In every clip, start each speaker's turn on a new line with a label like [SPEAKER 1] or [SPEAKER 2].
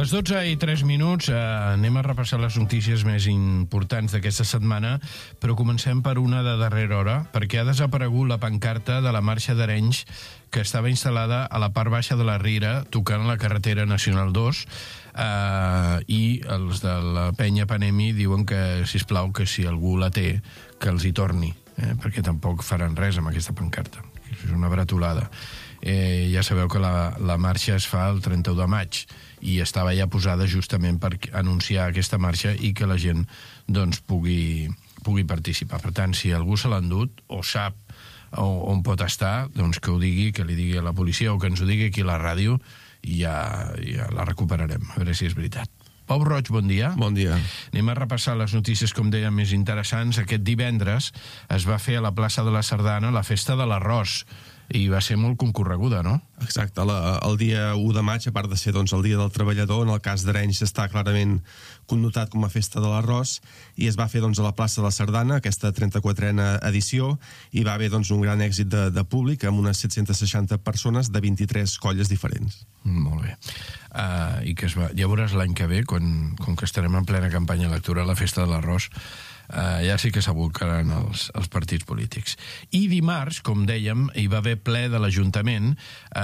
[SPEAKER 1] Les 12:03, anem a repassar les notícies més importants d'aquesta setmana, però comencem per una de darrera hora, perquè ha desaparegut la pancarta de la marxa d'Arenys que estava instal·lada a la part baixa de la Riera, tocant la carretera Nacional 2, i els de la penya Panemi diuen que, sisplau, que si algú la té, que els hi torni, perquè tampoc faran res amb aquesta pancarta. És una bretolada. Ja sabeu que la marxa es fa el 31 de maig i estava ja posada justament per anunciar aquesta marxa i que la gent doncs, pugui participar. Per tant, si algú se l'ha endut o sap on pot estar, doncs que ho digui, que li digui a la policia o que ens ho digui aquí a la ràdio i ja la recuperarem, a veure si és veritat. Pau Roig, bon dia.
[SPEAKER 2] Bon dia.
[SPEAKER 1] Anem a repassar les notícies, com deia, més interessants. Aquest divendres es va fer a la plaça de la Sardana la festa de l'arròs i va ser molt concorreguda, no?
[SPEAKER 2] Exacte. El dia 1 de maig, a part de ser el dia del treballador, en el cas d'Arenys està clarament connotat com a festa de l'arròs, i es va fer a la plaça de la Sardana, aquesta 34a edició, i va haver un gran èxit de públic, amb unes 760 persones de 23 colles diferents.
[SPEAKER 1] Molt bé. I que ja veuràs l'any que ve, com que estarem en plena campanya electoral, la festa de l'arròs, ja sí que s'abocaran els partits polítics. I dimarts, com dèiem, hi va haver ple de l'Ajuntament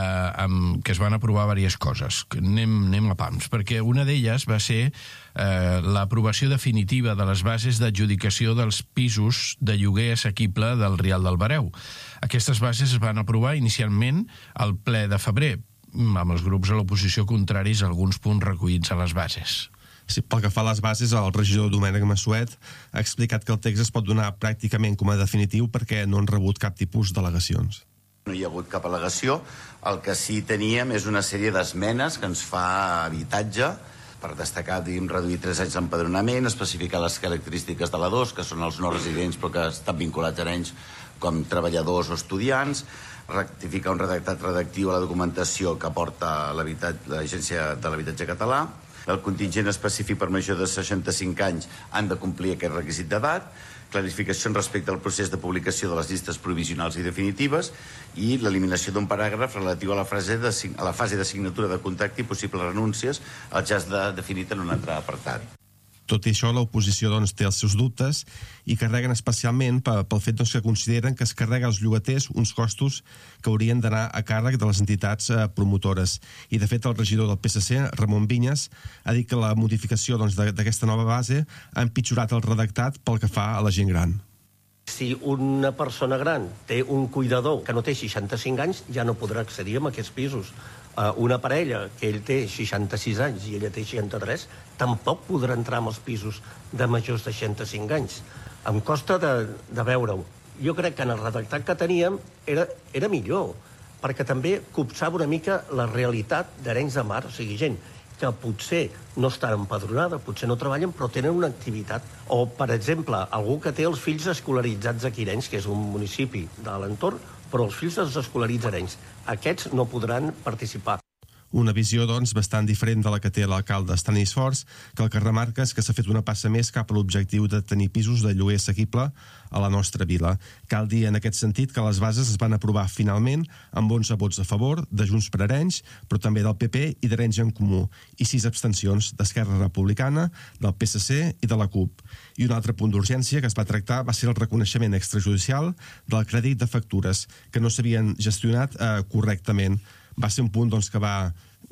[SPEAKER 1] que es van aprovar diverses coses. Anem a pams, perquè una d'elles va ser l'aprovació definitiva de les bases d'adjudicació dels pisos de lloguer assequible del Rial del Bareu. Aquestes bases es van aprovar inicialment al ple de febrer, amb els grups a l'oposició contraris a alguns punts recollits a les bases.
[SPEAKER 2] Sí, pel que fa a les bases, el regidor Domènec Massuet ha explicat que el text es pot donar pràcticament com a definitiu perquè no han rebut cap tipus d'al·legacions.
[SPEAKER 3] No hi ha hagut cap al·legació. El que sí teníem és una sèrie d'esmenes que ens fa habitatge, per destacar, reduir 3 anys d'empadronament, especificar les característiques de la 2, que són els no residents però que estan vinculats a Arenys com treballadors o estudiants, rectificar un redactat redactiu a la documentació que aporta l'Agència de l'Habitatge Català. El contingent específic per major de 65 anys han de complir aquest requisit d'edat, clarificacions respecte al procés de publicació de les llistes provisionals i definitives i l'eliminació d'un paràgraf relatiu a la fase de signatura de contracte i possibles renúncies al ja definit en un altre apartat.
[SPEAKER 2] Tot i això, l'oposició té els seus dubtes i carreguen especialment pel fet que consideren que es carrega als llogaters uns costos que haurien d'anar a càrrec de les entitats promotores. I, de fet, el regidor del PSC, Ramon Vinyes, ha dit que la modificació d'aquesta nova base ha empitjorat el redactat pel que fa a la gent gran.
[SPEAKER 4] Si una persona gran té un cuidador que no té 65 anys, ja no podrà accedir a aquests pisos. Una parella que ell té 66 anys i ella té 63, tampoc podrà entrar en els pisos de majors de 65 anys. Em costa de veure-ho. Jo crec que en el redactat que teníem era millor, perquè també copsava una mica la realitat d'Arenys de Mar, o sigui, gent que potser no està empadronada, potser no treballen, però tenen una activitat. O, per exemple, algú que té els fills escolaritzats a Arenys, que és un municipi de l'entorn, però els fills els escolaritza Arenys. Aquests no podran participar.
[SPEAKER 2] Una visió, bastant diferent de la que té l'alcalde Stanis Forts, que el que remarca és que s'ha fet una passa més cap a l'objectiu de tenir pisos de lloguer assequible a la nostra vila. Cal dir en aquest sentit que les bases es van aprovar finalment amb 11 vots a favor de Junts per Arenys, però també del PP i d'Arenys en Comú, i 6 abstencions d'Esquerra Republicana, del PSC i de la CUP. I un altre punt d'urgència que es va tractar va ser el reconeixement extrajudicial del crèdit de factures que no s'havien gestionat correctament. Va ser un punt que va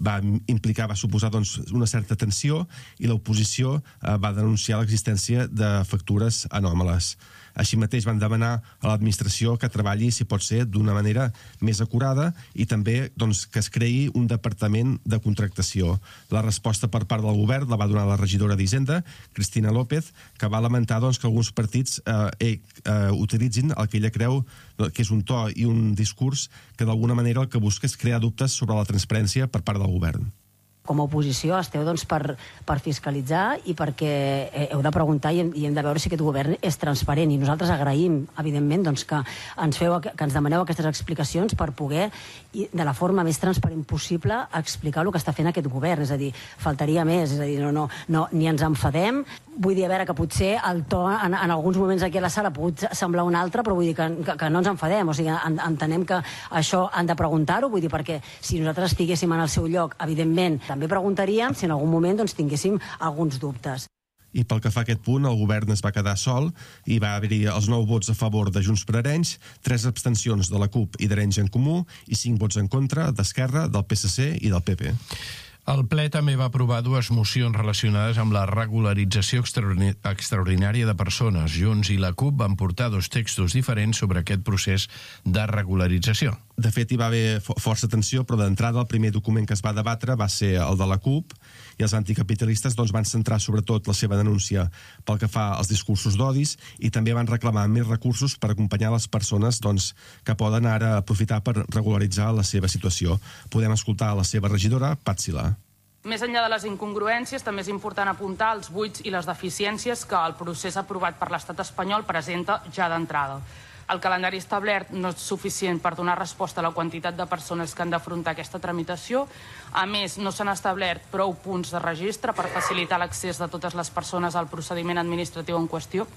[SPEAKER 2] suposar una certa tensió i l'oposició va denunciar l'existència de factures anòmales. Així mateix van demanar a l'administració que treballi, si pot ser, d'una manera més acurada i també que es creï un departament de contractació. La resposta per part del govern la va donar la regidora d'Hisenda, Cristina López, que va lamentar que alguns partits utilitzin el que ella creu que és un to i un discurs que d'alguna manera el que busca és crear dubtes sobre la transparència per part del govern.
[SPEAKER 5] Com a oposició esteu per fiscalitzar i perquè heu de preguntar i hem de veure si aquest govern és transparent, i nosaltres agraïm evidentment que ens demaneu aquestes explicacions per poder, de la forma més transparent possible, explicar el que està fent aquest govern. És a dir, faltaria més, és a dir, ni ens enfadem, Vull dir, a veure, que potser el to en alguns moments aquí a la sala ha pogut semblar un altre, però vull dir que no ens enfadem, o sigui, entenem que això han de preguntar-ho, vull dir, perquè si nosaltres estiguéssim en el seu lloc, evidentment, també preguntaríem si en algun moment doncs, tinguéssim alguns dubtes.
[SPEAKER 2] I pel que fa a aquest punt, el govern es va quedar sol i va haver-hi els 9 vots a favor de Junts per Arenys, 3 abstencions de la CUP i d'Arenys en Comú i 5 vots en contra d'Esquerra, del PSC i del PP.
[SPEAKER 1] El ple també va aprovar 2 mocions relacionades amb la regularització extraordinària de persones. Junts i la CUP van portar 2 textos diferents sobre aquest procés de regularització.
[SPEAKER 2] De fet, hi va haver força tensió, però d'entrada el primer document que es va debatre va ser el de la CUP i els anticapitalistes van centrar sobretot la seva denúncia pel que fa als discursos d'odis i també van reclamar més recursos per acompanyar les persones que poden ara aprofitar per regularitzar la seva situació. Podem escoltar la seva regidora, Pat Silà.
[SPEAKER 6] Més enllà de les incongruències, també és important apuntar els buits i les deficiències que el procés aprovat per l'Estat espanyol presenta ja d'entrada. El calendari establert no és suficient per donar resposta a la quantitat de persones que han d'afrontar aquesta tramitació. A més, no s'han establert prou punts de registre per facilitar l'accés de totes les persones al procediment administratiu en qüestió.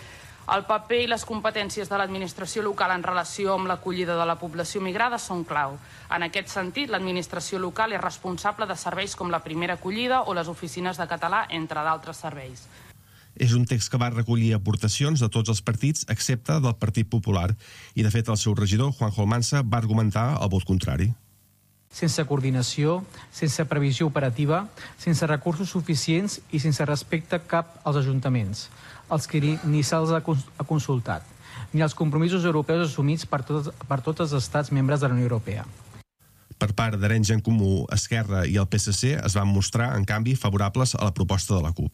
[SPEAKER 6] El paper i les competències de l'administració local en relació amb l'acollida de la població migrada són clau. En aquest sentit, l'administració local és responsable de serveis com la primera acollida o les oficines de català, entre d'altres serveis.
[SPEAKER 2] És un text que va recollir aportacions de tots els partits, excepte del Partit Popular, i de fet el seu regidor, Juanjo Almansa, va argumentar el vot contrari.
[SPEAKER 7] Sense coordinació, sense previsió operativa, sense recursos suficients i sense respecte cap als ajuntaments, els que ni se'ls ha consultat, ni els compromisos europeus assumits per tots els estats membres de la Unió Europea.
[SPEAKER 2] Per part d'Arenys en Comú, Esquerra i el PSC es van mostrar, en canvi, favorables a la proposta de la CUP.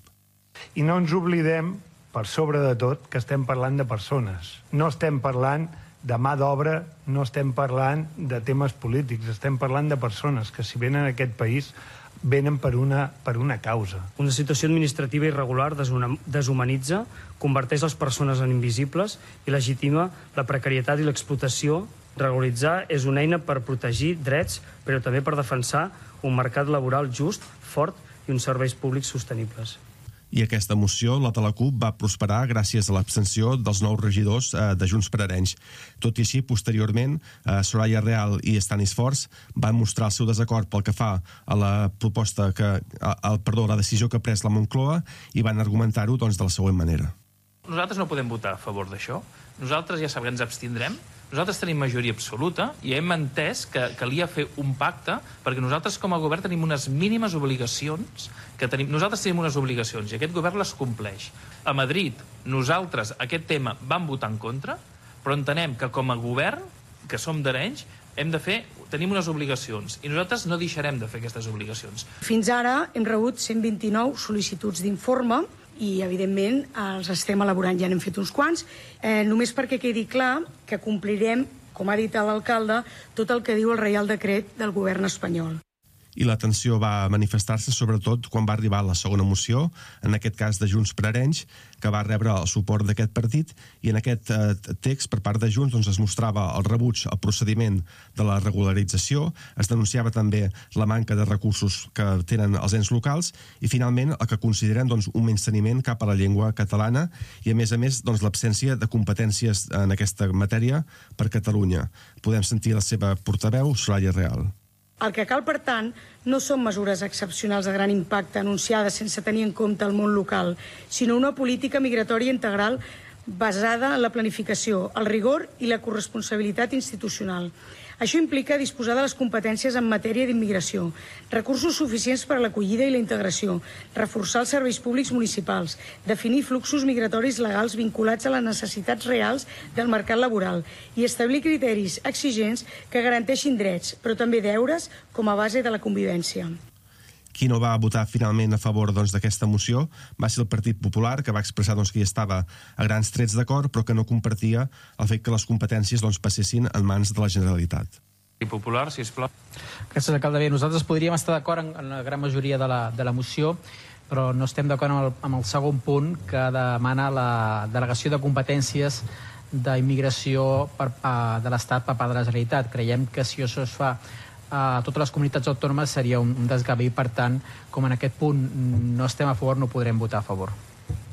[SPEAKER 8] I no ens oblidem, per sobre de tot, que estem parlant de persones. No estem parlant de mà d'obra, no estem parlant de temes polítics, estem parlant de persones que si venen a aquest país venen per una causa.
[SPEAKER 9] Una situació administrativa irregular deshumanitza, converteix les persones en invisibles i legitima la precarietat i l'explotació. Regularitzar és una eina per protegir drets, però també per defensar un mercat laboral just, fort i uns serveis públics sostenibles.
[SPEAKER 2] I aquesta moció, la de la CUP, va prosperar gràcies a l'abstenció dels 9 regidors de Junts per Arenys. Tot i així, posteriorment, Soraya Real i Stanis Forts van mostrar el seu desacord pel que fa a la la decisió que ha pres la Moncloa i van argumentar-ho de la següent manera.
[SPEAKER 10] Nosaltres no podem votar a favor d'això. Nosaltres ja sabem que ens abstindrem. Nosaltres tenim majoria absoluta i hem entès que calia fer un pacte perquè nosaltres com a govern tenim unes mínimes obligacions nosaltres tenim unes obligacions i aquest govern les compleix. A Madrid nosaltres aquest tema vam votar en contra, però entenem que com a govern, que som d'Arenys, tenim unes obligacions i nosaltres no deixarem de fer aquestes obligacions.
[SPEAKER 11] Fins ara hem rebut 129 sol·licituds d'informe i, evidentment, els estem elaborant, ja n'hem fet uns quants, només perquè quedi clar que complirem, com ha dit l'alcalde, tot el que diu el Reial Decret del govern espanyol.
[SPEAKER 2] I la tensió va manifestar-se sobretot quan va arribar la segona moció, en aquest cas de Junts per Arenys, que va rebre el suport d'aquest partit, i en aquest text per part de Junts es mostrava el rebuig al procediment de la regularització, es denunciava també la manca de recursos que tenen els ens locals i finalment el que consideren un menysteniment cap a la llengua catalana i a més l'absència de competències en aquesta matèria per Catalunya. Podem sentir la seva portaveu, Soraya Real.
[SPEAKER 11] El que cal, per tant, no són mesures excepcionals de gran impacte anunciades sense tenir en compte el món local, sinó una política migratòria integral basada en la planificació, el rigor i la corresponsabilitat institucional. Això implica disposar de les competències en matèria d'immigració, recursos suficients per a l'acollida i la integració, reforçar els serveis públics municipals, definir fluxos migratoris legals vinculats a les necessitats reals del mercat laboral i establir criteris exigents que garanteixin drets, però també deures com a base de la convivència.
[SPEAKER 2] Qui no va votar finalment a favor d'aquesta moció va ser el Partit Popular, que va expressar que hi estava a grans trets d'acord, però que no compartia el fet que les competències passessin en mans de la Generalitat.
[SPEAKER 10] Partit Popular, sisplau.
[SPEAKER 7] Gràcies, alcalde. Bé, nosaltres podríem estar d'acord en la gran majoria de la moció, però no estem d'acord amb el segon punt que demana la delegació de competències d'immigració de l'Estat per part de la Generalitat. Creiem que si això es fa a totes les comunitats autònomes seria un desgavell, per tant, com en aquest punt no estem a favor, no podrem votar a favor.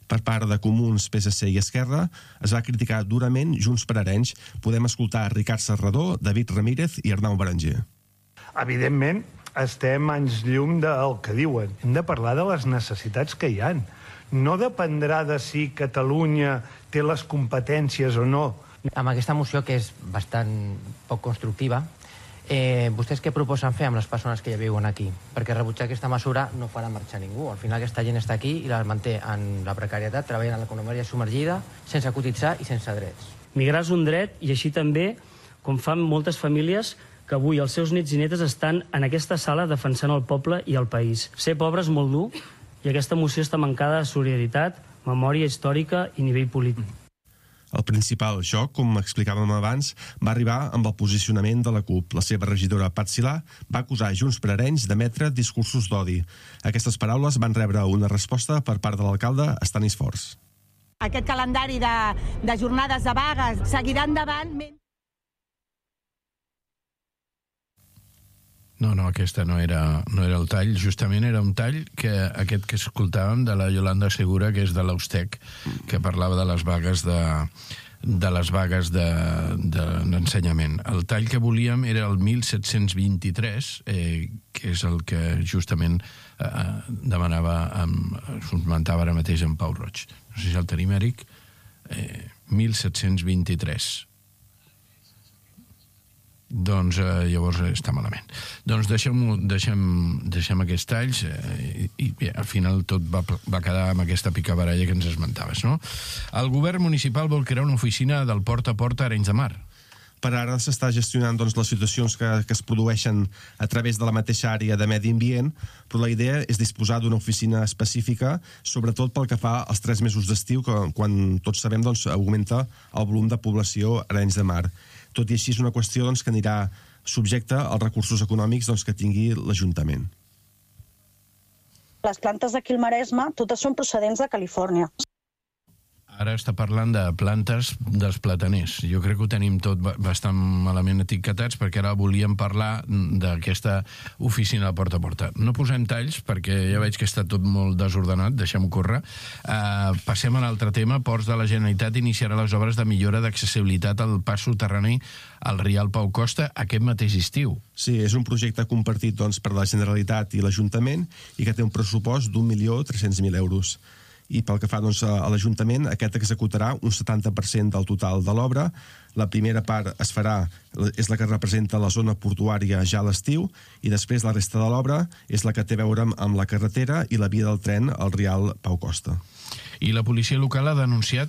[SPEAKER 2] Per part de Comuns, PSC i Esquerra, es va criticar durament Junts per Arenys. Podem escoltar Ricard Serrador, David Ramírez i Arnau Berenguer.
[SPEAKER 8] Evidentment, estem anys llum del que diuen. Hem de parlar de les necessitats que hi ha. No dependrà de si Catalunya té les competències o no.
[SPEAKER 12] Amb aquesta moció, que és bastant poc constructiva, vostès què proposen fer amb les persones que ja viuen aquí? Perquè rebutjar aquesta mesura no farà marxar ningú. Al final aquesta gent està aquí i la manté en la precarietat, treballant en l'economia submergida, sense cotitzar i sense drets.
[SPEAKER 9] Migrar és un dret i així també, com fan moltes famílies, que avui els seus nets i netes estan en aquesta sala defensant el poble i el país. Ser pobre és molt dur i aquesta moció està mancada de solidaritat, memòria històrica i nivell polític.
[SPEAKER 2] El principal xoc, com explicàvem abans, va arribar amb el posicionament de la CUP. La seva regidora, Pat Silà, va acusar Junts per Arenys d'emetre discursos d'odi. Aquestes paraules van rebre una resposta per part de l'alcalde Estanis Forns.
[SPEAKER 13] Aquest calendari de jornades de vagues seguirà endavant.
[SPEAKER 1] No, aquesta no era el tall. Justament era un tall que aquest que escoltàvem de la Yolanda Segura, que és de l'Austec, que parlava de les vagues d'ensenyament. El tall que volíem era el 1723, que és el que justament demanava, comentava ara mateix en Pau Roig. No sé si el tenim, Eric. 1723. Doncs llavors està malament. Doncs deixem aquests talls i al final tot va quedar amb aquesta picabaralla que ens esmentaves, no? El govern municipal vol crear una oficina del Porta a Porta a Arenys de Mar.
[SPEAKER 2] Per ara s'està gestionant les situacions que es produeixen a través de la mateixa àrea de medi ambient, però la idea és disposar d'una oficina específica, sobretot pel que fa als 3 mesos d'estiu, quan tots sabem augmenta el volum de població a Arenys de Mar. Tot i així és una qüestió que anirà subjecte als recursos econòmics que tingui l'Ajuntament.
[SPEAKER 14] Les plantes d'aquí al Maresme totes són procedents de Califòrnia.
[SPEAKER 1] Ara està parlant de plantes dels plataners. Jo crec que ho tenim tot bastant malament etiquetats, perquè ara volíem parlar d'aquesta oficina de porta a porta. No posem talls, perquè ja veig que està tot molt desordenat, deixem-ho córrer. Passem a l'altre tema. Ports de la Generalitat iniciarà les obres de millora d'accessibilitat al pas soterrani al Rial Pau Costa aquest mateix estiu.
[SPEAKER 2] Sí, és un projecte compartit per la Generalitat i l'Ajuntament i que té un pressupost d'1.300.000 euros. I pel que fa a l'Ajuntament, aquest executarà un 70% del total de l'obra. La primera part és la que representa la zona portuària ja a l'estiu, i després la resta de l'obra és la que té a veure amb la carretera i la via del tren al Rial Pau Costa.
[SPEAKER 1] I la policia local ha denunciat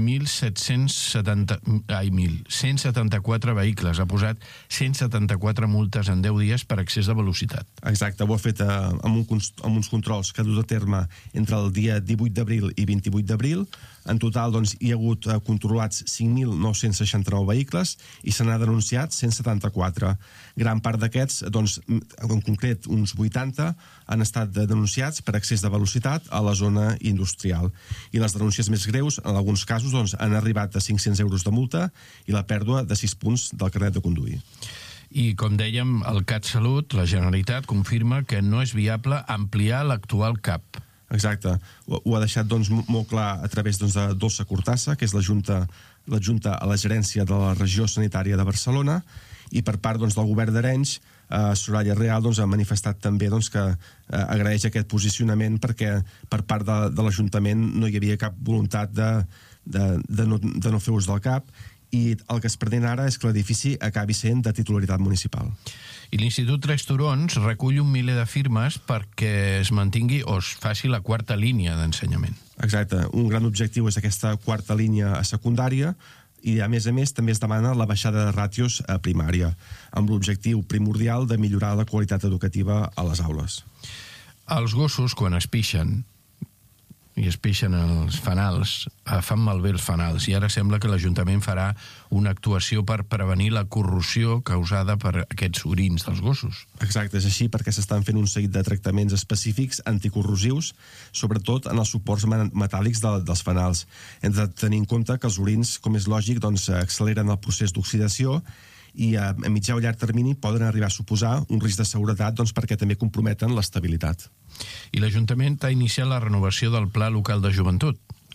[SPEAKER 1] 174 vehicles. Ha posat 174 multes en 10 dies per excés de velocitat.
[SPEAKER 2] Exacte, ho ha fet amb uns controls que ha dut a terme entre el dia 18 d'abril i 28 d'abril. En total hi ha hagut controlats 5.969 vehicles i se n'ha denunciat 174. Gran part d'aquests, en concret uns 80, han estat denunciats per excés de velocitat a la zona industrial. I les denúncies més greus, en alguns casos, han arribat a 500 euros de multa i la pèrdua de 6 punts del carnet de conduir.
[SPEAKER 1] I, com dèiem, el CatSalut, la Generalitat, confirma que no és viable ampliar l'actual CAP.
[SPEAKER 2] Exacte. Ho ha deixat molt clar a través de Dolça Cortassa, que és l'adjunta a la gerència de la regió sanitària de Barcelona, i per part del govern d'Arenys, Soraya Real ha manifestat també que agraeix aquest posicionament perquè per part de l'Ajuntament no hi havia cap voluntat de no fer ús del CAP, i el que es pretén ara és que l'edifici acabi sent de titularitat municipal.
[SPEAKER 1] I l'Institut Tres Turons recull 1 miler de firmes perquè es mantingui o es faci la quarta línia d'ensenyament.
[SPEAKER 2] Exacte. Un gran objectiu és aquesta quarta línia a secundària, i a més també es demana la baixada de ràtios a primària, amb l'objectiu primordial de millorar la qualitat educativa a les aules.
[SPEAKER 1] Els gossos, quan es pixen, i es pixen els fanals, fan malbé els fanals, i ara sembla que l'Ajuntament farà una actuació per prevenir la corrosió causada per aquests orins dels gossos.
[SPEAKER 2] Exacte, és així, perquè s'estan fent un seguit de tractaments específics anticorrosius, sobretot en els suports metàl·lics dels fanals. Hem de tenir en compte que els orins, com és lògic, acceleren el procés d'oxidació i a mitjà o llarg termini poden arribar a suposar un risc de seguretat perquè també comprometen l'estabilitat.
[SPEAKER 1] I l'Ajuntament ha iniciat la renovació del Pla Local de Joventut.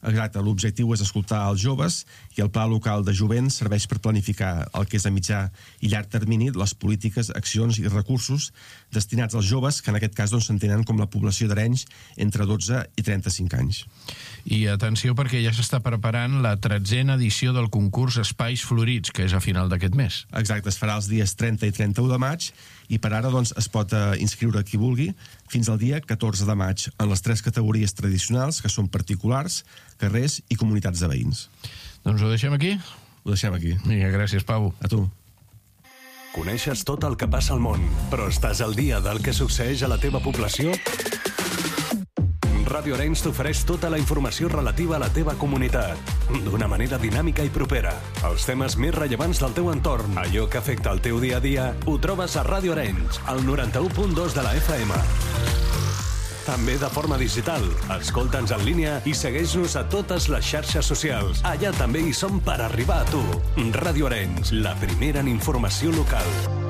[SPEAKER 2] Exacte, l'objectiu és escoltar els joves i el Pla Local de Jovent serveix per planificar el que és a mitjà i llarg termini les polítiques, accions i recursos destinats als joves, que en aquest cas s'entenen com la població d'Arenys entre 12 i 35 anys.
[SPEAKER 1] I atenció, perquè ja s'està preparant la 13a edició del concurs Espais Florits, que és a final d'aquest mes.
[SPEAKER 2] Exacte, es farà els dies 30 i 31 de maig i per ara es pot inscriure qui vulgui fins al dia 14 de maig en les 3 categories tradicionals, que són particulars, carrers i comunitats de veïns.
[SPEAKER 1] Doncs ho deixem aquí?
[SPEAKER 2] Ho deixem aquí.
[SPEAKER 1] Vinga, gràcies, Pau.
[SPEAKER 2] A tu.
[SPEAKER 15] Coneixes tot el que passa al món, però estàs al dia del que succeeix a la teva població? Ràdio Arenys t'ofereix tota la informació relativa a la teva comunitat, d'una manera dinàmica i propera. Els temes més rellevants del teu entorn, allò que afecta el teu dia a dia, ho trobes a Ràdio Arenys, al 91.2 de la FM. També de forma digital. Escolta'ns en línia i segueix-nos a totes les xarxes socials. Allà també hi som per arribar a tu. Ràdio Arenys, la primera en informació local.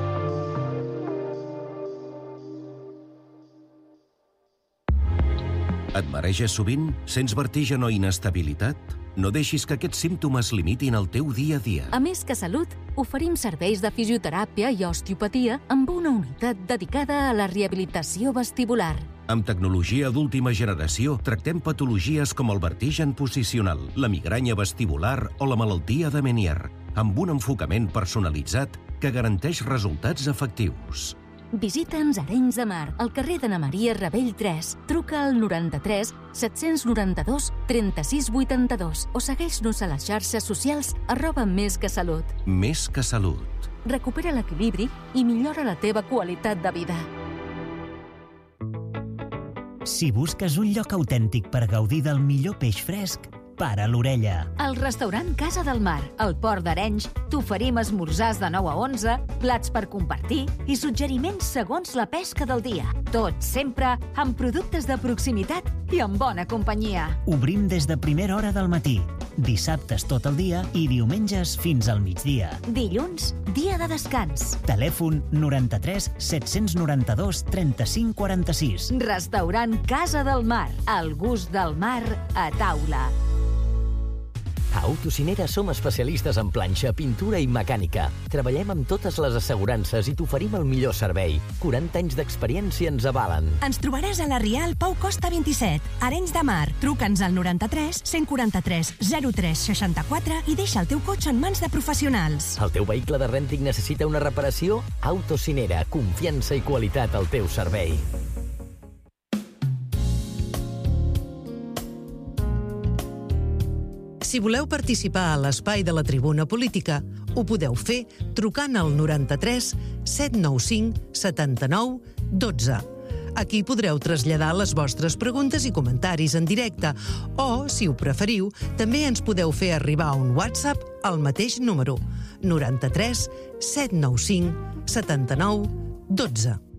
[SPEAKER 16] Et mareges sovint? Sents vertigen o inestabilitat? No deixis que aquests símptomes limitin el teu dia a dia.
[SPEAKER 17] A Més que Salut, oferim serveis de fisioteràpia i osteopatia amb una unitat dedicada a la rehabilitació vestibular.
[SPEAKER 16] Amb tecnologia d'última generació, tractem patologies com el vertigen posicional, la migranya vestibular o la malaltia de Meniere, amb un enfocament personalitzat que garanteix resultats efectius.
[SPEAKER 17] Visita'ns a Arenys de Mar, al carrer d'Anna Maria Rebell 3. Truca al 93 792 36 82 o segueix-nos a les xarxes socials @mesquesalut.
[SPEAKER 16] Més que Salut.
[SPEAKER 17] Recupera l'equilibri i millora la teva qualitat de vida.
[SPEAKER 18] Si busques un lloc autèntic per gaudir del millor peix fresc, para l'orella.
[SPEAKER 19] Al restaurant Casa del Mar, al Port d'Arenys, t'oferim esmorzars de 9 a 11, plats per compartir i suggeriments segons la pesca del dia. Tot sempre amb productes de proximitat i amb bona companyia.
[SPEAKER 18] Obrim des de primera hora del matí, dissabtes tot el dia i diumenges fins al migdia.
[SPEAKER 19] Dilluns, dia de descans.
[SPEAKER 18] Telèfon 93 792 35 46.
[SPEAKER 19] Restaurant Casa del Mar, el gust del mar a taula.
[SPEAKER 20] A Autocinera som especialistes en planxa, pintura i mecànica. Treballem amb totes les assegurances i t'oferim el millor servei. 40 anys d'experiència ens avalen.
[SPEAKER 21] Ens trobaràs a la Rial Pau Costa 27, Arenys de Mar. Truca'ns al 93 143 03 64 i deixa el teu cotxe en mans de professionals.
[SPEAKER 20] El teu vehicle de rènting necessita una reparació? Autocinera, confiança i qualitat al teu servei.
[SPEAKER 22] Si voleu participar a l'espai de la Tribuna Política, ho podeu fer trucant al 93 795 79 12. Aquí podreu traslladar les vostres preguntes i comentaris en directe o, si ho preferiu, també ens podeu fer arribar un WhatsApp al mateix número 93 795 79 12.